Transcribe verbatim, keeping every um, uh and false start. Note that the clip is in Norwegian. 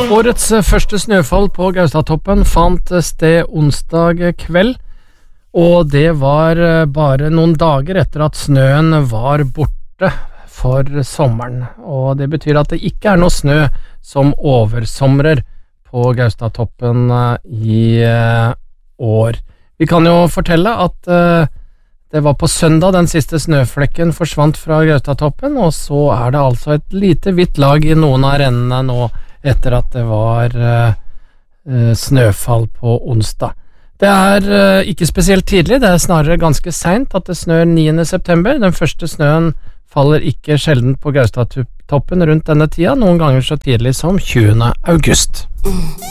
Årets første snøfall på Gaustatoppen fant sted onsdag kveld, og det var bare noen dager etter at snøen var borte for sommeren, og det betyr at det ikke er noe snø som oversomrer på Gaustatoppen i år. Vi kan jo fortelle at det var på søndag den siste snøflekken forsvant fra Gaustatoppen, og så er det altså et lite hvitt lag i noen av rennene nå etter at det var uh, snøfall på onsdag. Det er uh, ikke spesielt tidlig, det er snarere ganske sent at det snør niende september. Den første snøen faller ikke sjelden på Gaustatoppen rundt denne tida, noen ganger så tidlig som tjuende august.